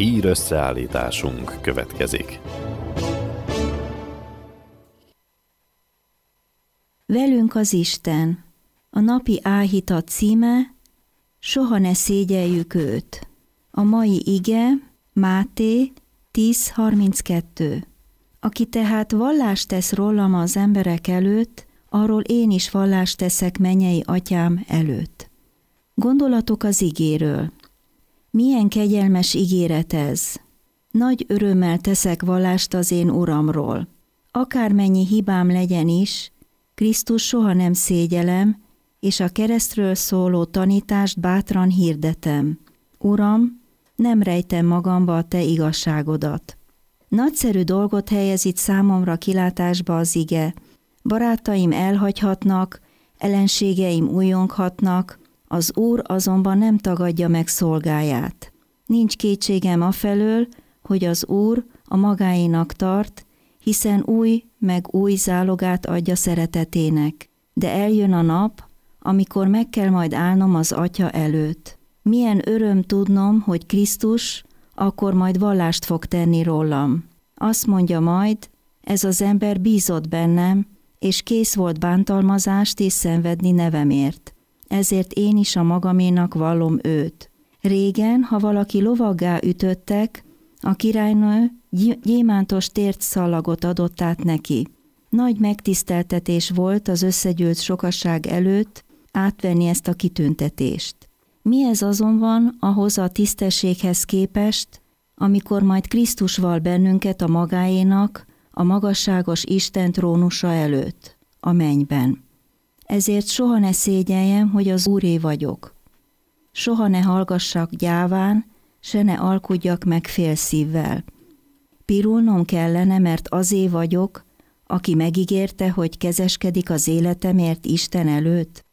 Hír összeállításunk következik. Velünk az Isten. A napi áhítat címe: Soha ne szégyeljük őt. A mai ige Máté 10:32. Aki tehát vallást tesz rólam az emberek előtt, arról én is vallást teszek mennyei atyám előtt. Gondolatok az igéről. Milyen kegyelmes ígéret ez! Nagy örömmel teszek vallást az én Uramról. Akármennyi hibám legyen is, Krisztus soha nem szégyellem, és a keresztről szóló tanítást bátran hirdetem. Uram, nem rejtem magamba a te igazságodat. Nagyszerű dolgot helyez itt számomra kilátásba az ige. Barátaim elhagyhatnak, ellenségeim újonghatnak, az Úr azonban nem tagadja meg szolgáját. Nincs kétségem afelől, hogy az Úr a magáénak tart, hiszen új meg új zálogát adja szeretetének. De eljön a nap, amikor meg kell majd állnom az Atya előtt. Milyen öröm tudnom, hogy Krisztus akkor majd vallást fog tenni rólam. Azt mondja majd, ez az ember bízott bennem, és kész volt bántalmazást és szenvedni nevemért. Ezért én is a magaménak vallom őt. Régen, ha valaki lovaggá ütöttek, a királynő gyémántos térdszallagot adott át neki. Nagy megtiszteltetés volt az összegyűlt sokaság előtt átvenni ezt a kitüntetést. Mi ez azonban ahhoz a tisztességhez képest, amikor majd Krisztus val bennünket a magáénak, a magasságos Isten trónusa előtt, a mennyben. Ezért soha ne szégyeljem, hogy az Úré vagyok. Soha ne hallgassak gyáván, se ne alkudjak meg félszívvel. Pirulnom kellene, mert azé vagyok, aki megígérte, hogy kezeskedik az életemért Isten előtt.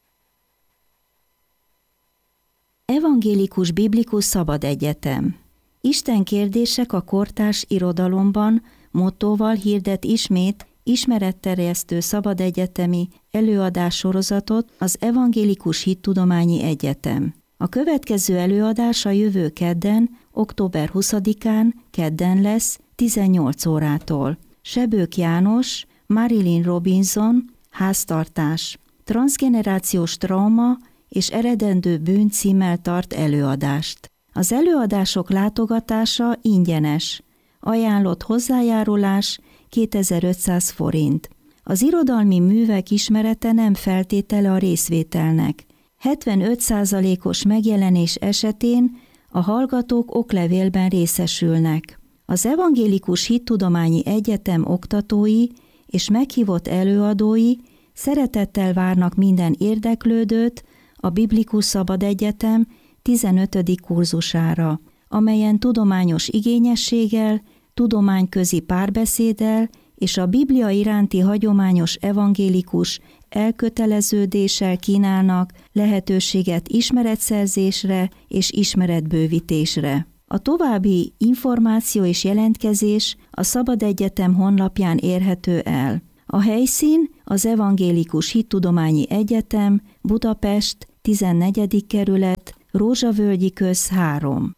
Evangélikus Biblikus Szabad Egyetem. Isten kérdések a kortárs irodalomban mottóval hirdet ismét ismeretterjesztő szabadegyetemi előadássorozatot az Evangélikus Hittudományi Egyetem. A következő előadás a jövő kedden, október 20-án kedden lesz 18 órától. Sebők János, Marilyn Robinson, háztartás, transzgenerációs trauma és eredendő bűn címmel tart előadást. Az előadások látogatása ingyenes. Ajánlott hozzájárulás 2500 forint. Az irodalmi művek ismerete nem feltétele a részvételnek. 75%-os megjelenés esetén a hallgatók oklevélben részesülnek. Az Evangélikus Hittudományi Egyetem oktatói és meghívott előadói szeretettel várnak minden érdeklődőt a Biblikus Szabad Egyetem 15. kurzusára, amelyen tudományos igényességgel, tudományközi párbeszéddel és a Biblia iránti hagyományos evangélikus elköteleződéssel kínálnak lehetőséget ismeretszerzésre és ismeretbővítésre. A további információ és jelentkezés a Szabad Egyetem honlapján érhető el. A helyszín az Evangélikus Hittudományi Egyetem, Budapest, 14. kerület, Rózsavölgyi köz 3.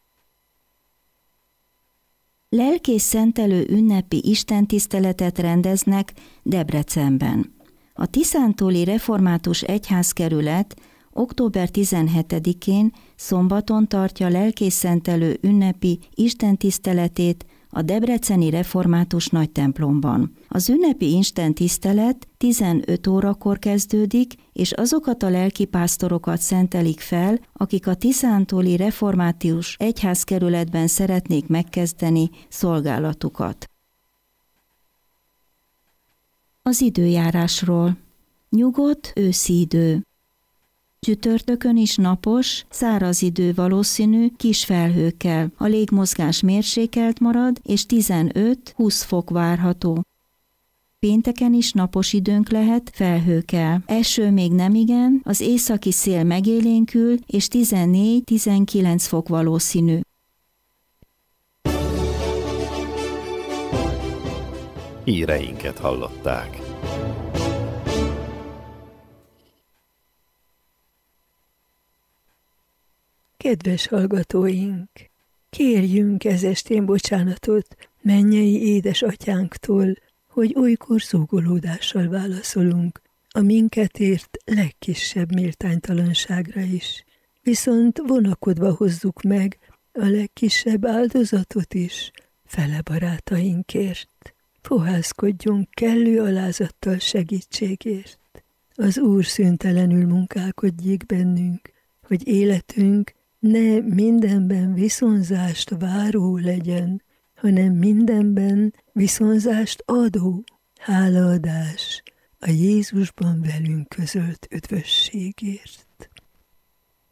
Lelkész szentelő ünnepi istentiszteletet rendeznek Debrecenben. A Tiszántúli Református Egyházkerület október 17-én szombaton tartja lelkész szentelő ünnepi istentiszteletét a debreceni református nagytemplomban. Az ünnepi istentisztelet 15 órakor kezdődik, és azokat a lelkipásztorokat szentelik fel, akik a Tiszántúli Református Egyházkerületben szeretnék megkezdeni szolgálatukat. Az időjárásról. Nyugodt őszi idő. Csütörtökön is napos, száraz idő valószínű, kis felhőkkel. A légmozgás mérsékelt marad, és 15-20 fok várható. Pénteken is napos időnk lehet, felhőkkel. Eső még nemigen, az északi szél megélénkül, és 14-19 fok valószínű. Híreinket hallották. Kedves hallgatóink! Kérjünk ezestén bocsánatot mennyei édesatyánktól, hogy olykor szógolódással válaszolunk a minket ért legkisebb méltánytalanságra is. Viszont vonakodva hozzuk meg a legkisebb áldozatot is fele barátainkért. Fohászkodjunk kellő alázattal segítségért. Az Úr szüntelenül munkálkodjék bennünk, hogy életünk ne mindenben viszonzást váró legyen, hanem mindenben viszonzást adó. Hálaadás a Jézusban velünk közölt üdvösségért.